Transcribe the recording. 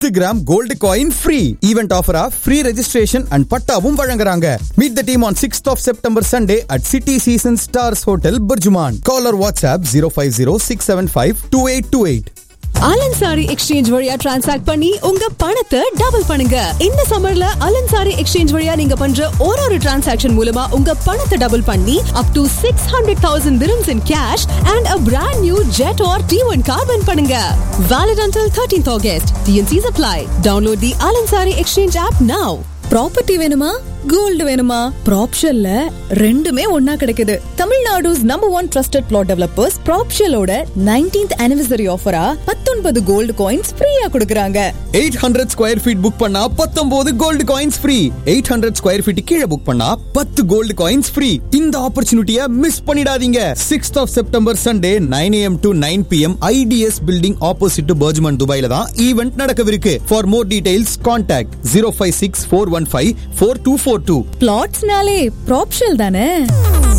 10 gram gold coin free. Event ஆஃபரா free registration and பட்டாவும் வழங்குறாங்க. Meet the team on 6th of September Sunday at City Season Stars Hotel, Burjuman. Call or WhatsApp 050-675-2828. அலன்சாரி exchange வழியா transact பண்ணி உங்க பணத்தை double பண்ணுங்க. இந்த சம்மர்ல அலன்சாரி exchange வழியா நீங்க பண்ற ஒரு டிரான்சாக்ஷன் மூலமா உங்க பணத்தை டபுள் பண்ணி up to 600,000 dirhams in cash and a brand new Jet or T1 car win பண்ணுங்க. Valid until 13th August. TNCs apply. Download the Alansari Exchange app now. Property வேணுமா, கோல்டு வேணுமா? ப்ராப்ஷல்ல ரெண்டுமே ஒன்னா கிடைக்குது. Tamil Nadu's number 1 trusted plot developers ப்ராப்ஷலோட 19th anniversary ஆஃபரா 19 gold coins ஃப்ரீயா கொடுக்கறாங்க. 800 square feet book பண்ணா 19 gold coins free. 800 square feet கீழ புக் பண்ணா 10 கோல்டு காயின்ஸ் ஃப்ரீ. இந்த ஆப்பர்ச்சுனிட்டியை மிஸ் பண்ணிடாதீங்க. 6th of September Sunday 9 AM to 9 PM IDS building opposite to Burjuman, Dubaiல தான் event நடக்கவிருக்கு. For more details contact 056-415-4242. பிளாட்ஸ்னாலே ப்ராப்ஷல் தானே.